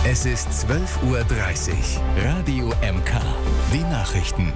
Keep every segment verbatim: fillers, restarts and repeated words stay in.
Es ist zwölf Uhr dreißig. Radio M K. Die Nachrichten.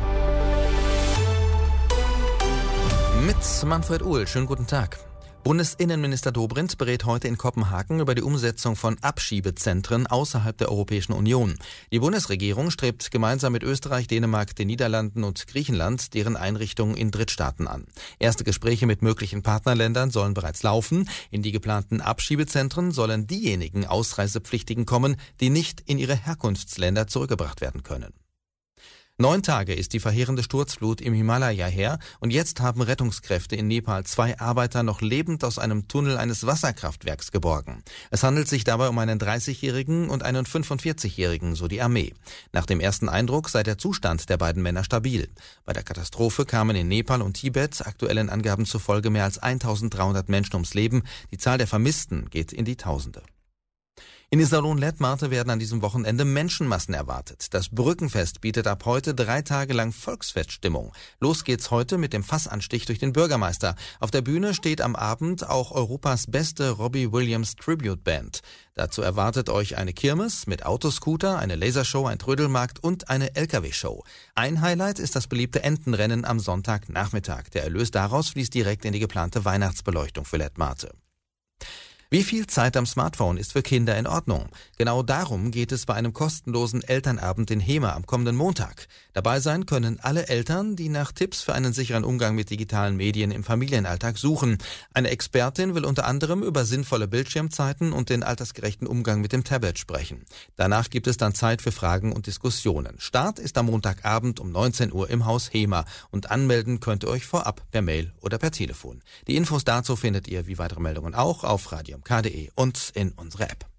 Mit Manfred Uhl. Schönen guten Tag. Bundesinnenminister Dobrindt berät heute in Kopenhagen über die Umsetzung von Abschiebezentren außerhalb der Europäischen Union. Die Bundesregierung strebt gemeinsam mit Österreich, Dänemark, den Niederlanden und Griechenland deren Einrichtungen in Drittstaaten an. Erste Gespräche mit möglichen Partnerländern sollen bereits laufen. In die geplanten Abschiebezentren sollen diejenigen Ausreisepflichtigen kommen, die nicht in ihre Herkunftsländer zurückgebracht werden können. Neun Tage ist die verheerende Sturzflut im Himalaya her und jetzt haben Rettungskräfte in Nepal zwei Arbeiter noch lebend aus einem Tunnel eines Wasserkraftwerks geborgen. Es handelt sich dabei um einen dreißigjährigen und einen fünfundvierzigjährigen, so die Armee. Nach dem ersten Eindruck sei der Zustand der beiden Männer stabil. Bei der Katastrophe kamen in Nepal und Tibet aktuellen Angaben zufolge mehr als eintausenddreihundert Menschen ums Leben. Die Zahl der Vermissten geht in die Tausende. In Iserlohn-Lettmate werden an diesem Wochenende Menschenmassen erwartet. Das Brückenfest bietet ab heute drei Tage lang Volksfeststimmung. Los geht's heute mit dem Fassanstich durch den Bürgermeister. Auf der Bühne steht am Abend auch Europas beste Robbie Williams Tribute Band. Dazu erwartet euch eine Kirmes mit Autoscooter, eine Lasershow, ein Trödelmarkt und eine L K W-Show. Ein Highlight ist das beliebte Entenrennen am Sonntagnachmittag. Der Erlös daraus fließt direkt in die geplante Weihnachtsbeleuchtung für Lettmate. Wie viel Zeit am Smartphone ist für Kinder in Ordnung? Genau darum geht es bei einem kostenlosen Elternabend in Hemer am kommenden Montag. Dabei sein können alle Eltern, die nach Tipps für einen sicheren Umgang mit digitalen Medien im Familienalltag suchen. Eine Expertin will unter anderem über sinnvolle Bildschirmzeiten und den altersgerechten Umgang mit dem Tablet sprechen. Danach gibt es dann Zeit für Fragen und Diskussionen. Start ist am Montagabend um neunzehn Uhr im Haus Hemer und anmelden könnt ihr euch vorab per Mail oder per Telefon. Die Infos dazu findet ihr wie weitere Meldungen auch auf radio m k punkt d e und in unserer App.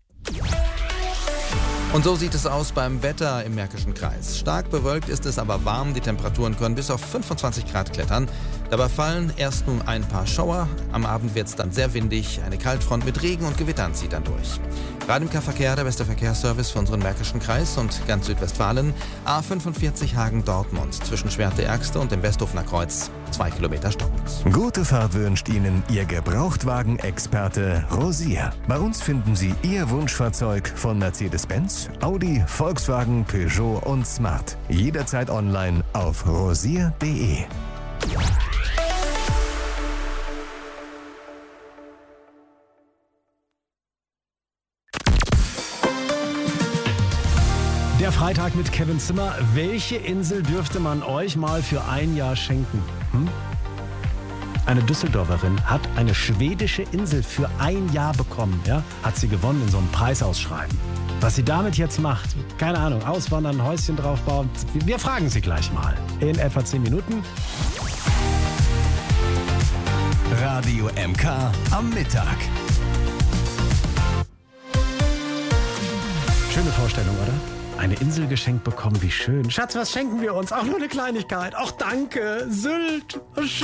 Und so sieht es aus beim Wetter im Märkischen Kreis. Stark bewölkt ist es, aber warm. Die Temperaturen können bis auf fünfundzwanzig Grad klettern. Dabei fallen erst nun ein paar Schauer. Am Abend wird es dann sehr windig. Eine Kaltfront mit Regen und Gewittern zieht dann durch. Radio M K Verkehr, der beste Verkehrsservice für unseren Märkischen Kreis und ganz Südwestfalen. A fünfundvierzig Hagen-Dortmund zwischen Schwerte-Ergste und dem Westhofener Kreuz. Zwei Kilometer stockend. Gute Fahrt wünscht Ihnen Ihr Gebrauchtwagen-Experte Rosier. Bei uns finden Sie Ihr Wunschfahrzeug von Mercedes-Benz, Audi, Volkswagen, Peugeot und Smart. Jederzeit online auf rosier punkt d e. Der Freitag mit Kevin Zimmer. Welche Insel dürfte man euch mal für ein Jahr schenken? Hm? Eine Düsseldorferin hat eine schwedische Insel für ein Jahr bekommen. Ja? Hat sie gewonnen in so einem Preisausschreiben. Was sie damit jetzt macht, keine Ahnung, auswandern, ein Häuschen draufbauen. Wir fragen sie gleich mal. In etwa zehn Minuten. Radio M K am Mittag. Schöne Vorstellung, oder? Eine Insel geschenkt bekommen, wie schön. Schatz, was schenken wir uns? Auch nur eine Kleinigkeit. Ach, danke. Sylt.